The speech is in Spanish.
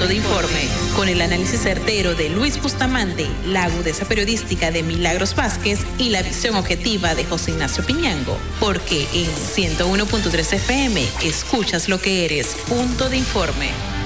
de Informe, con el análisis certero de Luis Bustamante, la agudeza periodística de Milagros Vázquez y la visión objetiva de José Ignacio Piñango. Porque en 101.3 FM escuchas lo que eres. Punto de Informe.